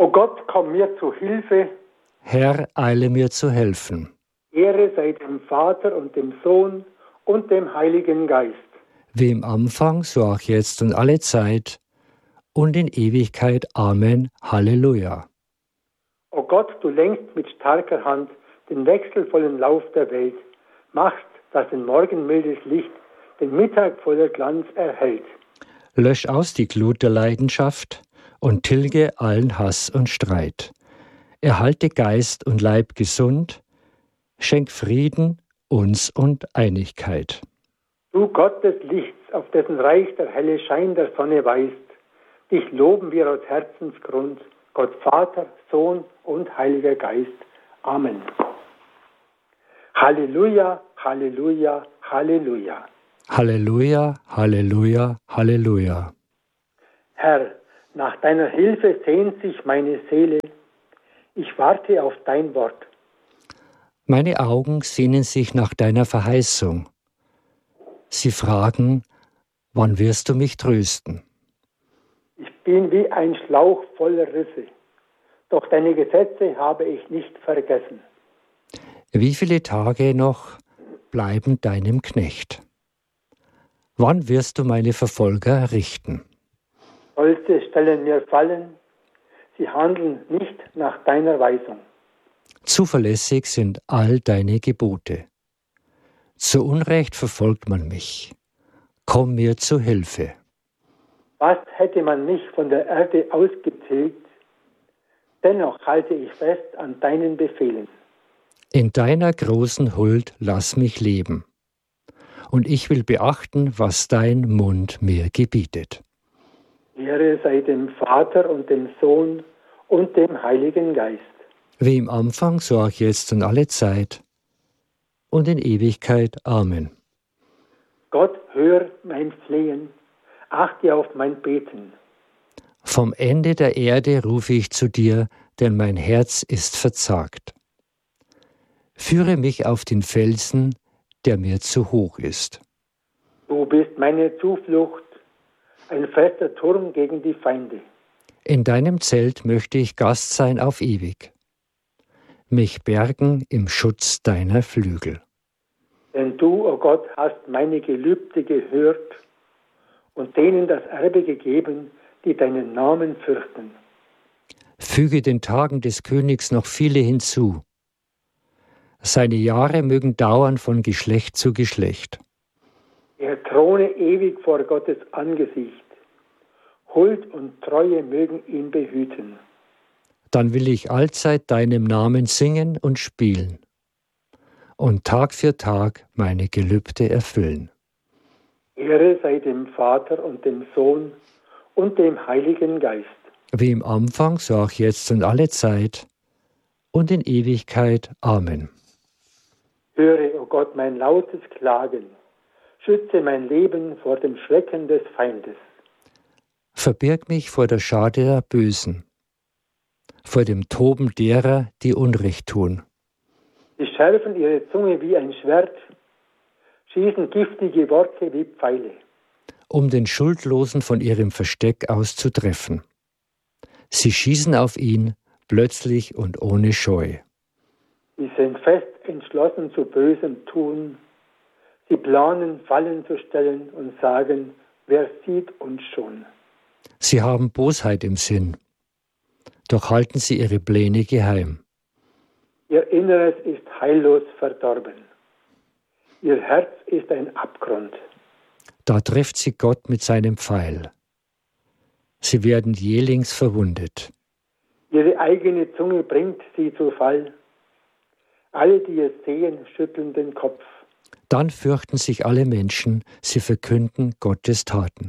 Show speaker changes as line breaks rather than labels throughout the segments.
O Gott, komm mir zu Hilfe.
Herr, eile mir zu helfen.
Ehre sei dem Vater und dem Sohn und dem Heiligen Geist.
Wie im Anfang, so auch jetzt und alle Zeit und in Ewigkeit. Amen. Halleluja.
O Gott, du lenkst mit starker Hand den wechselvollen Lauf der Welt, machst, dass den Morgen mildes Licht den Mittag voller Glanz erhält.
Lösch aus die Glut der Leidenschaft und tilge allen Hass und Streit. Erhalte Geist und Leib gesund, schenk Frieden uns und Einigkeit.
Du Gott des Lichts, auf dessen Reich der helle Schein der Sonne weist, dich loben wir aus Herzensgrund, Gott Vater, Sohn und Heiliger Geist. Amen. Halleluja, Halleluja, Halleluja.
Halleluja, Halleluja, Halleluja.
Herr, nach deiner Hilfe sehnt sich meine Seele. Ich warte auf dein Wort.
Meine Augen sehnen sich nach deiner Verheißung. Sie fragen, wann wirst du mich trösten?
Ich bin wie ein Schlauch voller Risse, doch deine Gesetze habe ich nicht vergessen.
Wie viele Tage noch bleiben deinem Knecht? Wann wirst du meine Verfolger richten?
Stolze stellen mir Fallen, sie handeln nicht nach deiner Weisung.
Zuverlässig sind all deine Gebote. Zu Unrecht verfolgt man mich. Komm mir zu Hilfe.
Was hätte man mich von der Erde ausgetilgt? Dennoch halte ich fest an deinen Befehlen.
In deiner großen Huld lass mich leben. Und ich will beachten, was dein Mund mir gebietet.
Ehre sei dem Vater und dem Sohn und dem Heiligen Geist.
Wie im Anfang, so auch jetzt und alle Zeit und in Ewigkeit. Amen.
Gott, hör mein Flehen, achte auf mein Beten.
Vom Ende der Erde rufe ich zu dir, denn mein Herz ist verzagt. Führe mich auf den Felsen, der mir zu hoch ist.
Du bist meine Zuflucht, ein fester Turm gegen die Feinde.
In deinem Zelt möchte ich Gast sein auf ewig, mich bergen im Schutz deiner Flügel.
Denn du, o Gott, hast meine Gelübde gehört und denen das Erbe gegeben, die deinen Namen fürchten.
Füge den Tagen des Königs noch viele hinzu. Seine Jahre mögen dauern von Geschlecht zu Geschlecht.
Er throne ewig vor Gottes Angesicht. Huld und Treue mögen ihn behüten.
Dann will ich allzeit deinem Namen singen und spielen und Tag für Tag meine Gelübde erfüllen.
Ehre sei dem Vater und dem Sohn und dem Heiligen Geist.
Wie im Anfang, so auch jetzt und alle Zeit und in Ewigkeit. Amen.
Höre, o Gott, mein lautes Klagen. Schütze mein Leben vor dem Schrecken des Feindes.
Verbirg mich vor der Schade der Bösen, vor dem Toben derer, die Unrecht tun.
Sie schärfen ihre Zunge wie ein Schwert, schießen giftige Worte wie Pfeile.
Um den Schuldlosen von ihrem Versteck aus zu treffen. Sie schießen auf ihn, plötzlich und ohne Scheu.
Sie sind fest entschlossen zu bösem Tun. Sie planen, Fallen zu stellen und sagen, wer sieht uns schon.
Sie haben Bosheit im Sinn, doch halten sie ihre Pläne geheim.
Ihr Inneres ist heillos verdorben. Ihr Herz ist ein Abgrund.
Da trifft sie Gott mit seinem Pfeil. Sie werden jählings verwundet.
Ihre eigene Zunge bringt sie zu Fall. Alle, die es sehen, schütteln den Kopf.
Dann fürchten sich alle Menschen, sie verkünden Gottes Taten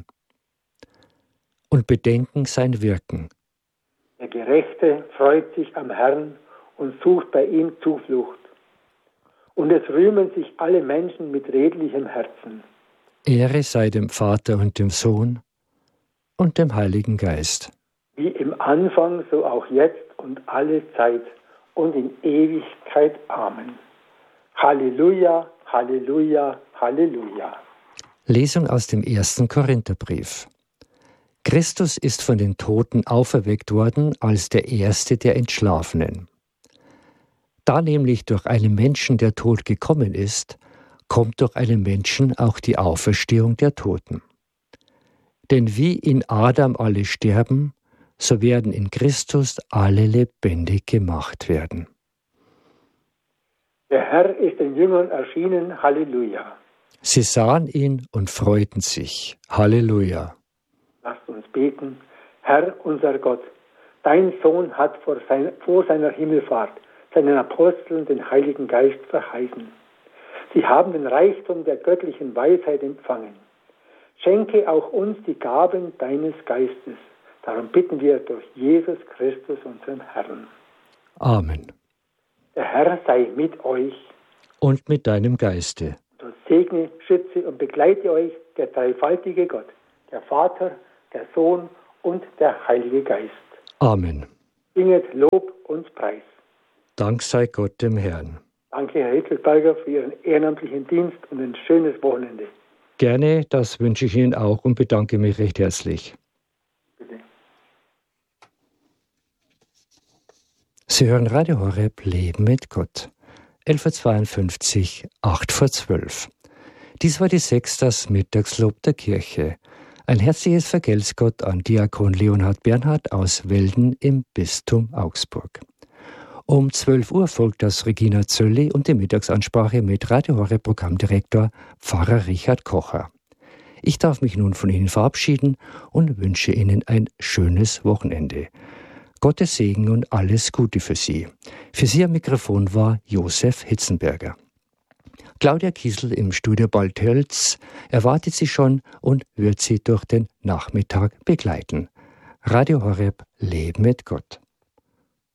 und bedenken sein Wirken.
Der Gerechte freut sich am Herrn und sucht bei ihm Zuflucht. Und es rühmen sich alle Menschen mit redlichem Herzen.
Ehre sei dem Vater und dem Sohn und dem Heiligen Geist.
Wie im Anfang, so auch jetzt und alle Zeit und in Ewigkeit. Amen. Halleluja, Halleluja, Halleluja.
Lesung aus dem 1. Korintherbrief. Christus ist von den Toten auferweckt worden als der Erste der Entschlafenen. Da nämlich durch einen Menschen der Tod gekommen ist, kommt durch einen Menschen auch die Auferstehung der Toten. Denn wie in Adam alle sterben, so werden in Christus alle lebendig gemacht werden.
Der Herr ist den Jüngern erschienen, Halleluja.
Sie sahen ihn und freuten sich, Halleluja.
Lasst uns beten. Herr, unser Gott, dein Sohn hat vor seiner Himmelfahrt seinen Aposteln den Heiligen Geist verheißen. Sie haben den Reichtum der göttlichen Weisheit empfangen. Schenke auch uns die Gaben deines Geistes. Darum bitten wir durch Jesus Christus, unseren Herrn.
Amen.
Der Herr sei mit euch.
Und mit deinem Geiste.
Und segne, schütze und begleite euch der dreifaltige Gott, der Vater, der Sohn und der Heilige Geist.
Amen.
Singet Lob und Preis.
Dank sei Gott dem Herrn.
Danke, Herr Hitzelberger, für Ihren ehrenamtlichen Dienst und ein schönes Wochenende.
Gerne, das wünsche ich Ihnen auch und bedanke mich recht herzlich.
Bitte.
Sie hören Radio Horeb Leben mit Gott. 11.52 Uhr, 8:12. Dies war die Sextas Mittagslob der Kirche. Ein herzliches Vergelt's Gott an Diakon Leonhard Bernhard aus Welden im Bistum Augsburg. Um 12 Uhr folgt das Regina Zölli und die Mittagsansprache mit Radio Horeb Programmdirektor Pfarrer Richard Kocher. Ich darf mich nun von Ihnen verabschieden und wünsche Ihnen ein schönes Wochenende. Gottes Segen und alles Gute für Sie. Für Sie am Mikrofon war Josef Hitzenberger. Claudia Kiesel im Studio Baldhölz erwartet Sie schon und wird Sie durch den Nachmittag begleiten. Radio Horeb Leben mit Gott.